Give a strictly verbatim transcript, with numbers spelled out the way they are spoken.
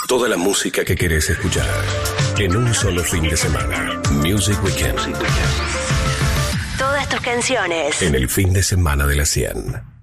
Toda la música que querés escuchar en un solo fin de semana. Music Weekend. Todas tus canciones En el fin de semana de la cien.